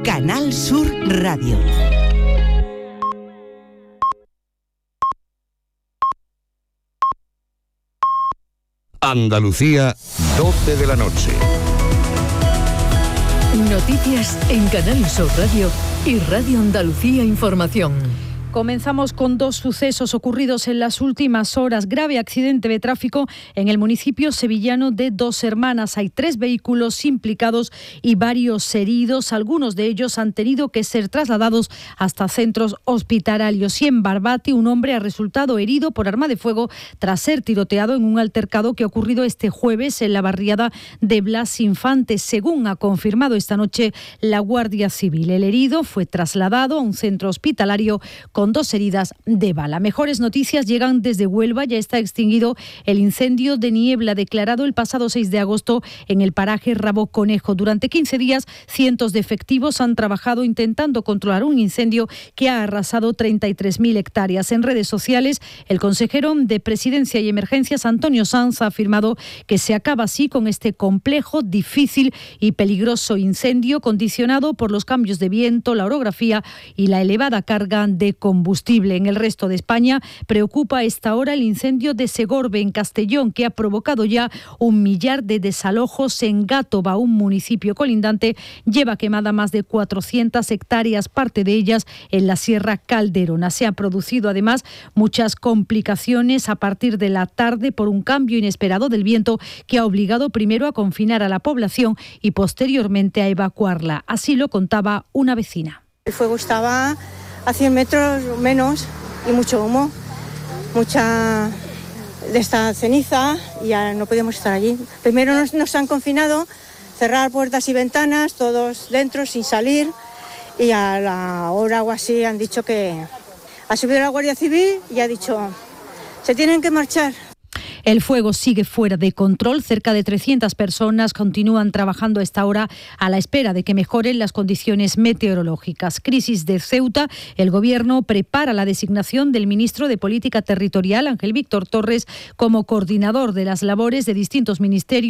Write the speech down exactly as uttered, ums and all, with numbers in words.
Canal Sur Radio. Andalucía, doce de la noche. Noticias en Canal Sur Radio y Radio Andalucía Información. Comenzamos con dos sucesos ocurridos en las últimas horas. Grave accidente de tráfico en el municipio sevillano de Dos Hermanas. Hay tres vehículos implicados y varios heridos. Algunos de ellos han tenido que ser trasladados hasta centros hospitalarios. Y en Barbate, un hombre ha resultado herido por arma de fuego tras ser tiroteado en un altercado que ha ocurrido este jueves en la barriada de Blas Infante, según ha confirmado esta noche la Guardia Civil. El herido fue trasladado a un centro hospitalario con dos heridas de bala. Mejores noticias llegan desde Huelva. Ya está extinguido el incendio de niebla declarado el pasado seis de agosto en el paraje Rabo Conejo. Durante quince días, cientos de efectivos han trabajado intentando controlar un incendio que ha arrasado treinta y tres mil hectáreas. En redes sociales, el consejero de Presidencia y Emergencias, Antonio Sanz, ha afirmado que se acaba así con este complejo, difícil y peligroso incendio condicionado por los cambios de viento, la orografía y la elevada carga de combustible. En el resto de España preocupa a esta hora el incendio de Segorbe en Castellón, que ha provocado ya un millar de desalojos. En Gátova, un municipio colindante, lleva quemada más de cuatrocientas hectáreas, parte de ellas en la Sierra Calderona. Se han producido además muchas complicaciones a partir de la tarde por un cambio inesperado del viento que ha obligado primero a confinar a la población y posteriormente a evacuarla. Así lo contaba una vecina. El fuego estaba a cien metros menos y mucho humo, mucha de esta ceniza, y ya no podíamos estar allí. Primero nos, nos han confinado, cerrar puertas y ventanas, todos dentro sin salir, y a la hora o así han dicho que ha subido la Guardia Civil y ha dicho se tienen que marchar. El fuego sigue fuera de control. Cerca de trescientas personas continúan trabajando a esta hora a la espera de que mejoren las condiciones meteorológicas. Crisis de Ceuta. El Gobierno prepara la designación del ministro de Política Territorial, Ángel Víctor Torres, como coordinador de las labores de distintos ministerios